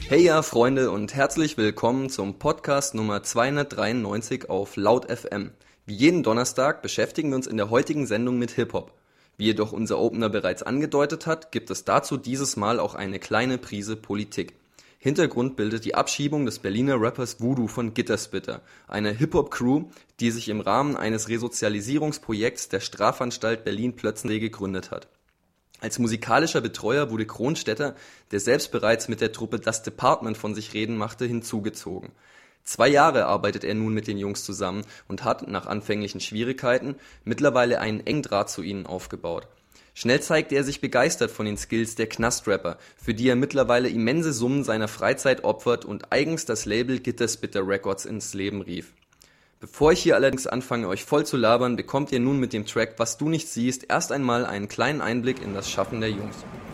Hey ja, Freunde und herzlich willkommen zum Podcast Nummer 293 auf Laut FM. Wie jeden Donnerstag beschäftigen wir uns in der heutigen Sendung mit Hip-Hop. Wie jedoch unser Opener bereits angedeutet hat, gibt es dazu dieses Mal auch eine kleine Prise Politik. Hintergrund bildet die Abschiebung des Berliner Rappers Voodoo von Gitterspitter, einer Hip-Hop-Crew, die sich im Rahmen eines Resozialisierungsprojekts der Strafanstalt Berlin-Plötzensee gegründet hat. Als musikalischer Betreuer wurde Kronstetter, der selbst bereits mit der Truppe Das Department von sich reden machte, hinzugezogen. 2 Jahre arbeitet er nun mit den Jungs zusammen und hat, nach anfänglichen Schwierigkeiten, mittlerweile einen engen Draht zu ihnen aufgebaut. Schnell zeigte er sich begeistert von den Skills der Knastrapper, für die er mittlerweile immense Summen seiner Freizeit opfert und eigens das Label Gitterspitter Records ins Leben rief. Bevor ich hier allerdings anfange, euch voll zu labern, bekommt ihr nun mit dem Track Was du nicht siehst erst einmal einen kleinen Einblick in das Schaffen der Jungs.